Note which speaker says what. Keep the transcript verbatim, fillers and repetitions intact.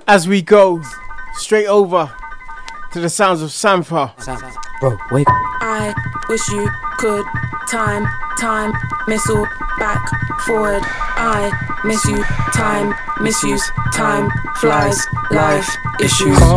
Speaker 1: as we go straight over to the sounds of Sampha.
Speaker 2: Bro, wait.
Speaker 3: I wish you could time, time, missile, back, forward. I miss you, time, misuse, time, flies, life, issues.